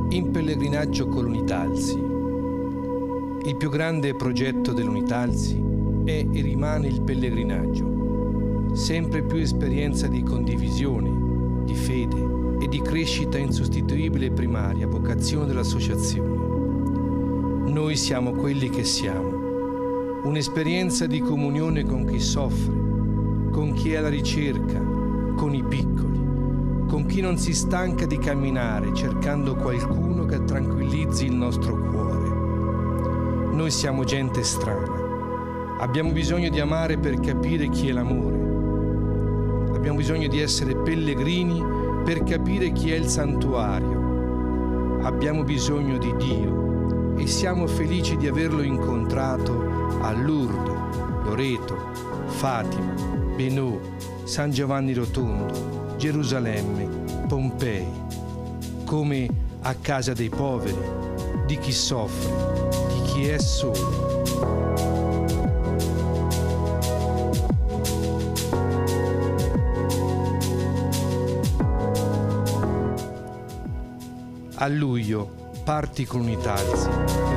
In pellegrinaggio con l'Unitalsi. Il più grande progetto dell'Unitalsi è e rimane il pellegrinaggio, sempre più esperienza di condivisione, di fede e di crescita insostituibile e primaria vocazione dell'associazione. Noi siamo quelli che siamo, un'esperienza di comunione con chi soffre, con chi è alla ricerca, con i piccoli, con chi non si stanca di camminare cercando qualcuno che tranquillizzi il nostro cuore. Noi siamo gente strana, abbiamo bisogno di amare per capire chi è l'amore, abbiamo bisogno di essere pellegrini per capire chi è il santuario, abbiamo bisogno di Dio e siamo felici di averlo incontrato a Lourdes, Loreto, Fatima, Benò, San Giovanni Rotondo, Gerusalemme, Pompei, come a casa dei poveri, di chi soffre, di chi è solo. A luglio parti con l'Unitalsi.